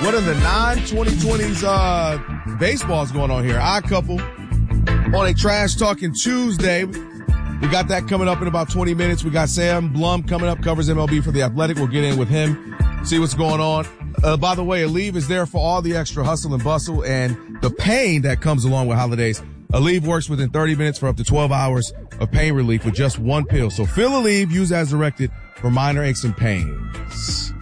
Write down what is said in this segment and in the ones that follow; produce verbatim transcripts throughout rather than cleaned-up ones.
What in the nine twenty twenties uh, baseball's going on here? Odd Couple on a Trash Talking Tuesday. We got that coming up in about twenty minutes. We got Sam Blum coming up, covers M L B for The Athletic. We'll get in with him, see what's going on. Uh, by the way, Aleve is there for all the extra hustle and bustle and the pain that comes along with holidays. Aleve works within thirty minutes for up to twelve hours of pain relief with just one pill. So fill Aleve, use as directed for minor aches and pains.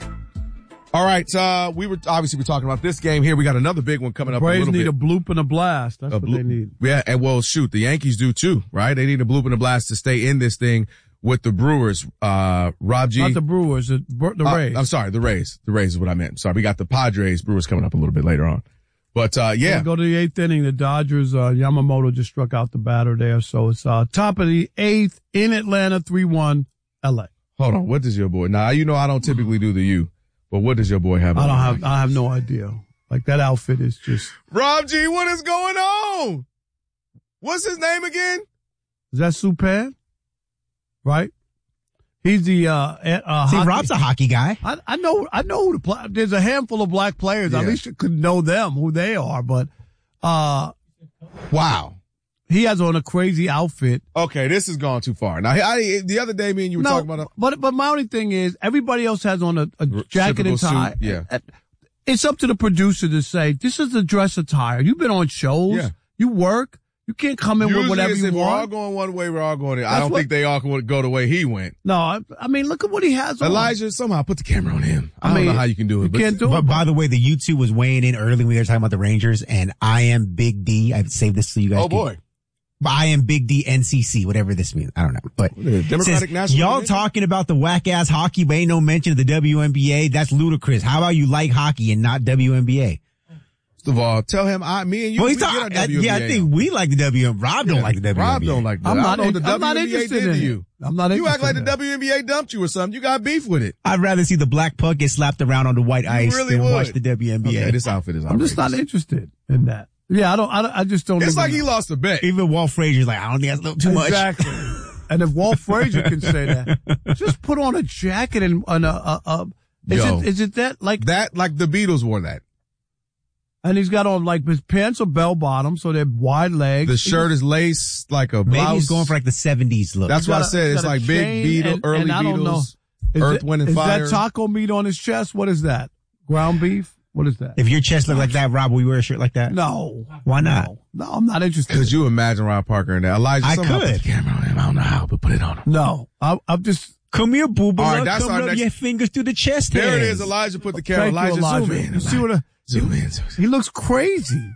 All right, uh, we were obviously we're talking about this game here. We got another big one coming up. Braves a little need bit. a bloop and a blast. That's a what bloop, they need. Yeah, and well, shoot, the Yankees do too, right? They need a bloop and a blast to stay in this thing with the Brewers. Uh, Rob G. Not the Brewers, the, the Rays. Uh, I'm sorry, the Rays. The Rays is what I meant. Sorry, we got the Padres, Brewers coming up a little bit later on. But uh, yeah, we'll go to the eighth inning. The Dodgers, uh, Yamamoto just struck out the batter there, so it's uh, top of the eighth in Atlanta, three one, L A. Hold on, what does your boy? Now you know I don't typically do the U. But what does your boy have on? I don't have, I have no idea. Like that outfit is just. Rob G, what is going on? What's his name again? Is that Supan? Right? He's the, uh, uh, See, hockey. Rob's a hockey guy. I, I know, I know who the play, there's a handful of black players. Yeah. At least you could know them, who they are, but, uh. Wow. He has on a crazy outfit. Okay, this has gone too far. Now, I, the other day, me and you were no, talking about. A, but but my only thing is, everybody else has on a, a jacket and tie. Suit, yeah, it's up to the producer to say this is the dress attire. You've been on shows. Yeah. You work. You can't come in Usually with whatever you if want. We're all going one way. We're all going. That's I don't what, think they all can go the way he went. No, I, I mean, look at what he has on. Elijah, somehow put the camera on him. I, I mean, don't know how you can do it. You but, can't do but it. By the way, the U two was weighing in early when they were talking about the Rangers, and I am Big D. I've saved this so you guys. Oh boy. I am Big D N C C, whatever this means. I don't know. But Democratic says, National y'all Convention? talking about the whack ass hockey, but ain't no mention of the W N B A. That's ludicrous. How about you like hockey and not W N B A? First of all, tell him I, me and you. Well, we he's talking, get our W N B A yeah, I think we like the W N B A. Rob don't yeah, like the W N B A. Rob don't like that. I'm not, I don't know what the I'm not W N B A interested did in to it. you. I'm not You act like the in that. W N B A dumped you or something. You got beef with it. I'd rather see the black puck get slapped around on the white ice really than would. watch the W N B A. Okay, this outfit is I'm outrageous. just not interested in that. Yeah, I don't, I, don't, I just don't. It's like know. he lost a bet. Even Walt Frazier's like, I don't think that's a little too much. Exactly. And if Walt Frazier can say that, just put on a jacket and, and a, a, a is Yo. it, is it that like That, like the Beatles wore that. And he's got on like his pants are bell bottom, so they're wide legs. The shirt is laced like a Maybe blouse. he's going for like the seventies look. That's He's what I got a- said. he's It's got a like big chain Beatle, and- early and I don't know. Beatles, Is Earth, it- Wind and is Fire. that taco meat on his chest? What is that? Ground beef? What is that? If your chest looked like that, Rob, will you wear a shirt like that? No. Why not? No, no I'm not interested. Could you imagine Rob Parker in that? Elijah, I somehow could. put the camera on him. I don't know how, but put it on him. No. I, I'm just. Come here, boo boo. All right, that's Come our rub next- your fingers through the chest There it hairs. is. Elijah put the camera. Thank you, Elijah, Elijah. zoom in. You see what a, Zoom in. Zoom in. he looks crazy.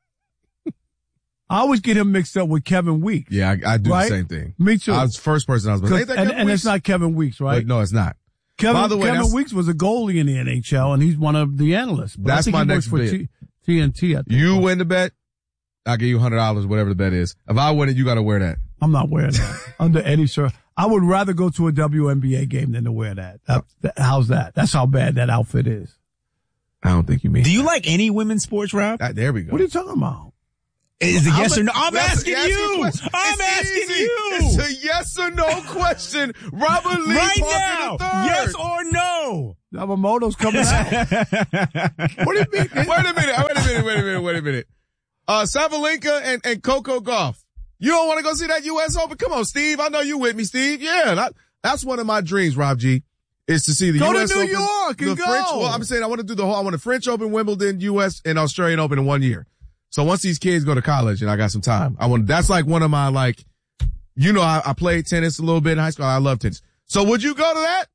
I always get him mixed up with Kevin Weeks. Yeah, I, I do Right? the same thing. Me too. I was the first person I was going to and, say. Ain't that Kevin and Weeks? it's not Kevin Weeks, right? But no, it's not. Kevin, By the way, Kevin that's- Weeks was a goalie in the N H L, and he's one of the analysts. But I That's think my he next works for bid. T- TNT. I think. You win the bet, I'll give you one hundred dollars, whatever the bet is. If I win it, you got to wear that. I'm not wearing that under any shirt. I would rather go to a W N B A game than to wear that. That- that- How's that? That's how bad that outfit is. I don't think you mean Do you like any women's sports, Rob? that. There we go. What are you talking about? Is it I'm yes a- or no? I'm That's- asking that's the you. question. I'm It's asking easy. you. It's a yes or no question. Robert Lee right Parker now. the third. Yes or no? Yamamoto's coming out. What do you mean? Wait a minute. Wait a minute. Wait a minute. Wait a minute. Uh, Sabalenka and, and Coco Gauff. You don't want to go see that U S Open? Come on, Steve. I know you with me, Steve. Yeah, that, that's one of my dreams, Rob G, is to see the Go to U S New Open. York and the go. French, well, I'm saying I want to do the whole, I want a French Open, Wimbledon, U S, and Australian Open in one year. So once these kids go to college and I got some time, I want, that's like one of my, like, you know, I, I played tennis a little bit in high school. I love tennis. So would you go to that?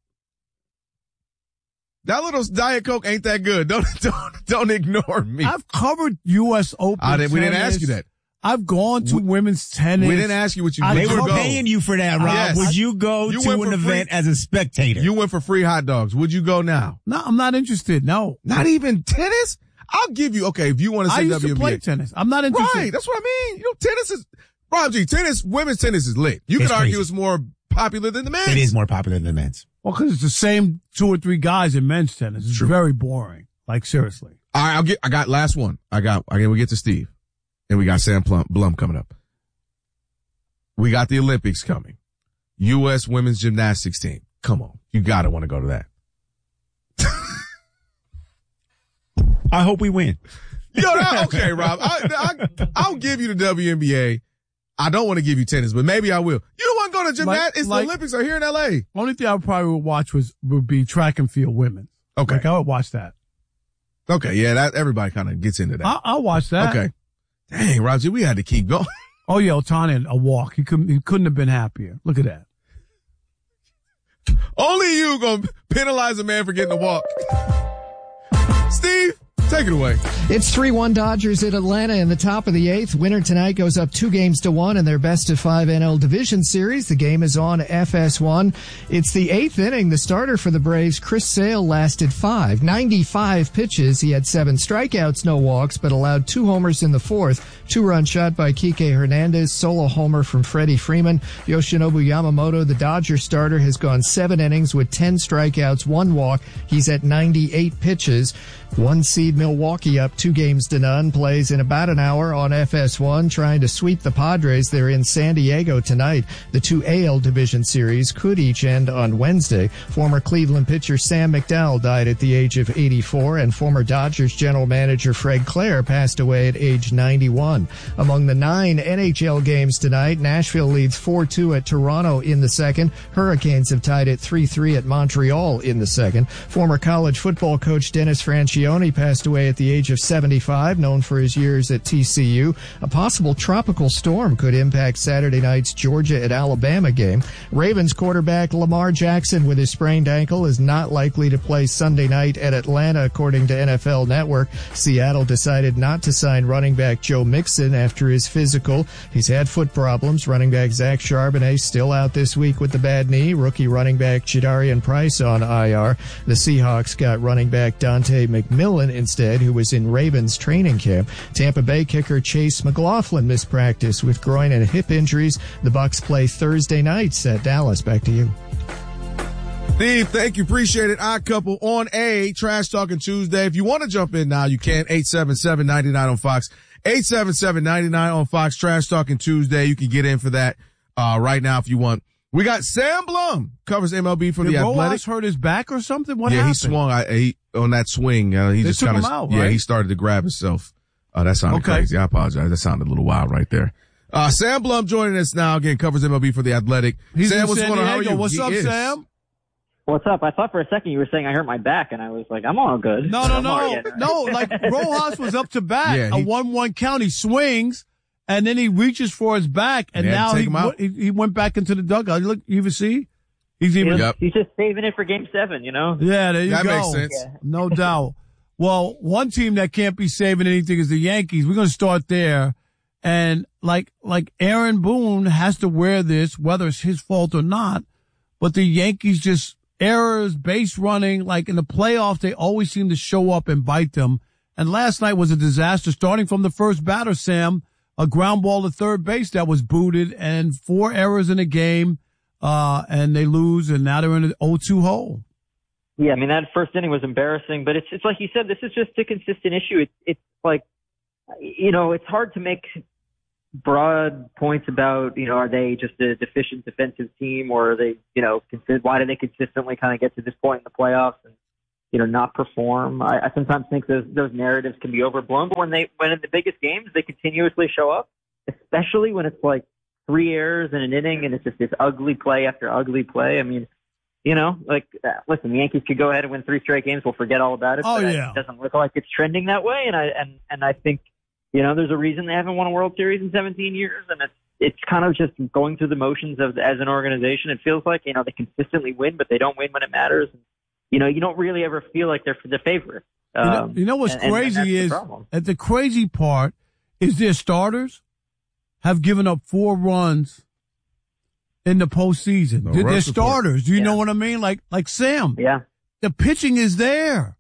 That little Diet Coke ain't that good. Don't, don't, don't ignore me. I've covered U S Open. I didn't, we didn't tennis. ask you that. I've gone to women's tennis. We didn't ask you what you I would They you were go? paying you for that, Rob. Yes. Would you go You to went an for free- event as a spectator? You went for free hot dogs. Would you go now? No, I'm not interested. No. Not even tennis? I'll give you, okay, if you want to I say used W N B A. to play tennis. I'm not interested. Right, that's what I mean. You know, tennis is, Rob G, tennis, women's tennis is lit. You It's could argue crazy. it's more popular than the men's. It is more popular than men's. Well, because it's the same two or three guys in men's tennis. It's True. very boring. Like, seriously. All right, I'll get, I got last one. I got, okay, we get to Steve. And we got Sam Plum, Blum coming up. We got the Olympics coming. U S women's gymnastics team. Come on. You gotta want to go to that. I hope we win. Yo, that, okay, Rob. I, I, I'll give you the W N B A. I don't want to give you tennis, but maybe I will. You don't want to go to gymnastics? Like, it's like, the Olympics are here in L A. Only thing I would probably would watch was would be track and field women. Okay. Like I would watch that. Okay, yeah, that everybody kind of gets into that. I'll, I'll watch that. Okay. Dang, Roger, we had to keep going. Oh yeah, Otani, a walk. He couldn't. He couldn't have been happier. Look at that. Only you gonna penalize a man for getting a walk. Steve, take it away. It's three one Dodgers at Atlanta in the top of the eighth. Winner tonight goes up two games to one in their best of five N L division series. The game is on F S one. It's the eighth inning. The starter for the Braves, Chris Sale, lasted five, ninety-five pitches. He had seven strikeouts, no walks, but allowed two homers in the fourth. Two-run shot by Kike Hernandez, solo homer from Freddie Freeman. Yoshinobu Yamamoto, the Dodgers starter, has gone seven innings with ten strikeouts, one walk. He's at ninety-eight pitches. One seed Milwaukee up two games to none, plays in about an hour on F S one, trying to sweep the Padres. They're in San Diego tonight. The two A L division series could each end on Wednesday. Former Cleveland pitcher Sam McDowell died at the age of eighty-four, and former Dodgers general manager Fred Clare passed away at age ninety-one. Among the nine N H L games tonight, Nashville leads four two at Toronto in the second. Hurricanes have tied at three three at Montreal in the second. Former college football coach Dennis Franchione passed away at the age of seventy-five, known for his years at T C U. A possible tropical storm could impact Saturday night's Georgia at Alabama game. Ravens quarterback Lamar Jackson with his sprained ankle is not likely to play Sunday night at Atlanta, according to N F L Network. Seattle decided not to sign running back Joe Mixon after his physical. He's had foot problems. Running back Zach Charbonnet still out this week with the bad knee. Rookie running back Jadarian Price on I R. The Seahawks got running back Dante McMillan instead, who was in Ravens training camp. Tampa Bay kicker Chase McLaughlin missed practice with groin and hip injuries. The Bucs play Thursday nights at Dallas. Back to you. Steve, thank you. Appreciate it. Odd Couple on a Trash Talking Tuesday. If you want to jump in now, you can. eight seven seven, nine nine on Fox. eight seven seven, nine nine on Fox. Trash Talking Tuesday. You can get in for that uh right now if you want. We got Sam Blum, covers M L B for Did the Rojas Athletic. hurt his back or something? What yeah, happened? he swung I, he, on that swing. Uh, he They just took kind him of, out, yeah, right? he started to grab himself. Uh, that sounded Okay. crazy. I apologize. That sounded a little wild right there. Uh, Sam Blum joining us now. Again, covers M L B for the Athletic. He's Sam, in what's San going on? How are Diego. you? What's He up, is. Sam? What's up? I thought for a second you were saying I hurt my back, and I was like, I'm all good. No, no, I'm all no. right. No, like Rojas was up to bat. Yeah, a he- one one count. He swings, and then he reaches for his back, and They had to now take he, him out. w- he he went back into the dugout. Look, you even see? He's even. He's, Yep. he's just saving it for game seven, you know? Yeah, there you That go. makes sense. Yeah. No doubt. Well, one team that can't be saving anything is the Yankees. We're going to start there. And like, like Aaron Boone has to wear this, whether it's his fault or not, but the Yankees just errors, base running, like in the playoffs, they always seem to show up and bite them. And last night was a disaster starting from the first batter, Sam, a ground ball to third base that was booted and four errors in a game. Uh, and they lose, and now they're in an oh two hole. Yeah, I mean, that first inning was embarrassing, but it's it's like you said, this is just a consistent issue. It's it's like, you know, it's hard to make broad points about, you know, are they just a deficient defensive team, or are they, you know, consider, why do they consistently kind of get to this point in the playoffs and, you know, not perform? I, I sometimes think those those narratives can be overblown, but when they when in the biggest games they continuously show up, especially when it's like three errors in an inning and it's just this ugly play after ugly play. I mean, you know, like, uh, listen, the Yankees could go ahead and win three straight games. We'll forget all about it. Oh, but yeah. It doesn't look like it's trending that way. And I, and, and I think, you know, there's a reason they haven't won a World Series in seventeen years. And it's, it's kind of just going through the motions of, as an organization. It feels like, you know, they consistently win, but they don't win when it matters. And, you know, you don't really ever feel like they're the favorite. You know, Um, you know what's and- and- and crazy that's the is, problem. that the crazy part is their starters have given up four runs in the postseason. No They're, they're run support. starters. Do you Yeah. know what I mean? Like, like Sam, Yeah. the pitching is there.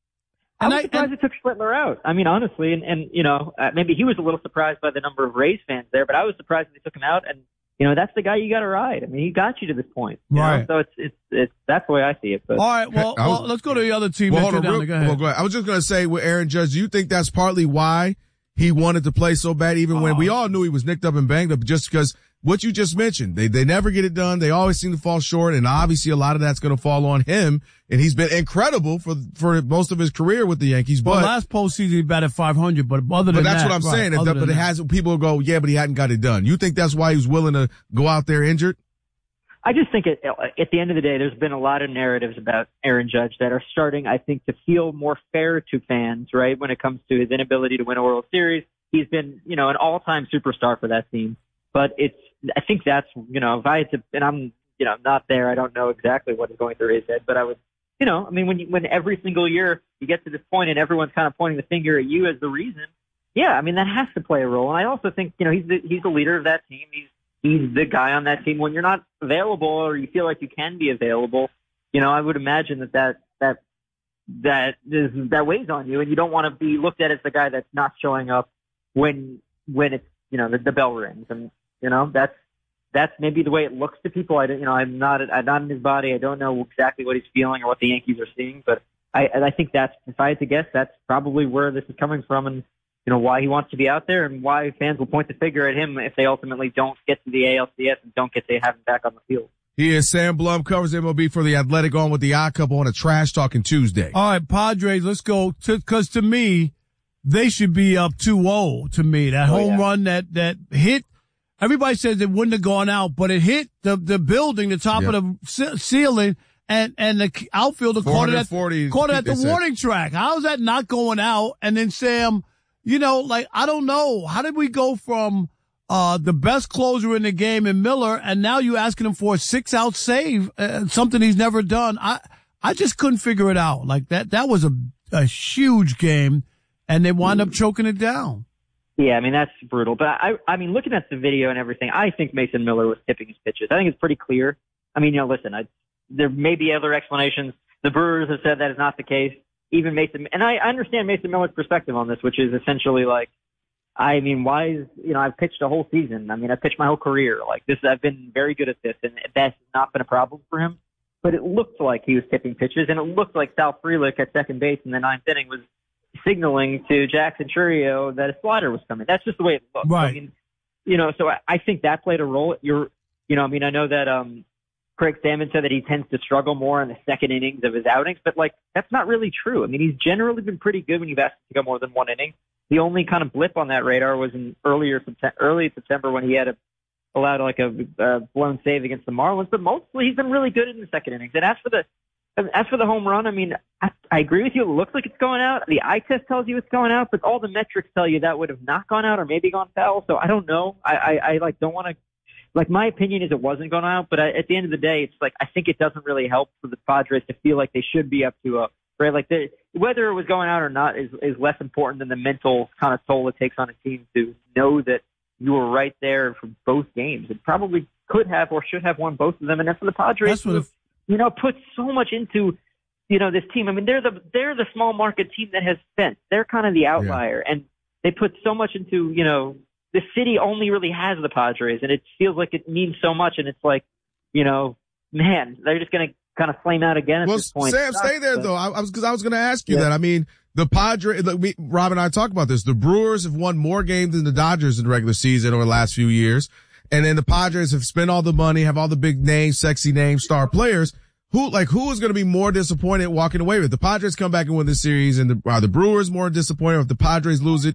I And was I- surprised and- it took Schlittler out. I mean, honestly, and, and you know, uh, maybe he was a little surprised by the number of Rays fans there, but I was surprised that they took him out. And you know, that's the guy you got to ride. I mean, he got you to this point, you Right. know? So it's it's it's that's the way I see it. But All right, well, I was- well let's go to the other team. Well, that hold you're on. down Real, there. Go ahead. well, go ahead. I was just going to say with Aaron Judge, do you think that's partly why he wanted to play so bad, even when we all knew he was nicked up and banged up, just because what you just mentioned. They they never get it done. They always seem to fall short, and obviously a lot of that's going to fall on him. And he's been incredible for for most of his career with the Yankees. But well, last postseason he batted five hundred, but other than but that's that, what I'm right, saying. If the, but it that. has people go, yeah, but he hadn't got it done. You think that's why he was willing to go out there injured? I just think at, at the end of the day, there's been a lot of narratives about Aaron Judge that are starting, I think, to feel more fair to fans, right, when it comes to his inability to win a World Series. He's been, you know, an all-time superstar for that team. But it's, I think that's, you know, if I had to, and I'm, you know, not there, I don't know exactly what is going through his head, but I would, you know, I mean, when you, when every single year you get to this point and everyone's kind of pointing the finger at you as the reason, yeah, I mean, that has to play a role. And I also think, you know, he's the, he's the leader of that team. He's, he's the guy on that team. When you're not available or you feel like you can be available, you know, I would imagine that that, that, that is, that weighs on you, and you don't want to be looked at as the guy that's not showing up when, when it's, you know, the, the bell rings. And, you know, that's, that's maybe the way it looks to people. I don't, you know, I'm not, I'm not in his body. I don't know exactly what he's feeling or what the Yankees are seeing, but I, I think that's, if I had to guess, that's probably where this is coming from, and, you know, why he wants to be out there and why fans will point the finger at him if they ultimately don't get to the A L C S and don't get to have him back on the field. He is Sam Blum, covers M L B for The Athletic, on with the Odd Couple on a Trash Talking Tuesday. All right, Padres, let's go. Because to, to me, they should be up two oh to me. That oh, home yeah. run that, that hit, everybody says it wouldn't have gone out, but it hit the, the building, the top yep. of the ce- ceiling, and, and the outfielder caught it at, caught it at the warning track. How is that not going out? And then Sam, you know, like, I don't know. How did we go from uh the best closer in the game in Miller, and now you asking him for a six-out save, uh, something he's never done? I I just couldn't figure it out. Like, that that was a, a huge game, and they wound up choking it down. Yeah, I mean, that's brutal. But, I I mean, looking at the video and everything, I think Mason Miller was tipping his pitches. I think it's pretty clear. I mean, you know, listen, I, there may be other explanations. The Brewers have said that is not the case. Even Mason, and I understand Mason Miller's perspective on this, which is essentially like, I mean, why is, you know, I've pitched a whole season. I mean, I've pitched my whole career. Like this, I've been very good at this, and that's not been a problem for him. But it looked like he was tipping pitches, and it looked like Sal Frelick at second base in the ninth inning was signaling to Jackson Chourio that a slider was coming. That's just the way it looked. Right. I mean, you know, so I, I think that played a role. You're, you know, I mean, I know that, um, Craig Salmon said that he tends to struggle more in the second innings of his outings, but like that's not really true. I mean, he's generally been pretty good when you've asked him to go more than one inning. The only kind of blip on that radar was in earlier early September when he had a, allowed like a, a blown save against the Marlins, but mostly he's been really good in the second innings. And as for the as for the home run, I mean, I, I agree with you. It looks like it's going out. The eye test tells you it's going out, but all the metrics tell you that would have not gone out or maybe gone foul. So I don't know. I I, I like don't want to. Like, my opinion is it wasn't going out, but I, at the end of the day, it's like I think it doesn't really help for the Padres to feel like they should be up to a right. Like the, whether it was going out or not is is less important than the mental kind of toll it takes on a team to know that you were right there for both games. It probably could have or should have won both of them, and that's for the Padres. That's what if, you know, put so much into you know this team. I mean, they're the they're the small market team that has spent. They're kind of the outlier, yeah. and they put so much into you know. The city only really has the Padres, and it feels like it means so much. And it's like, you know, man, they're just going to kind of flame out again at well, this point. Sam, stay there, though. I, I was because I was going to ask you yeah. that. I mean, the Padres, like we, Rob and I talked about this. The Brewers have won more games than the Dodgers in the regular season over the last few years. And then the Padres have spent all the money, have all the big names, sexy names, star players. Who, like, who is going to be more disappointed walking away with it? The Padres come back and win this series, and the, are the Brewers more disappointed if the Padres lose it?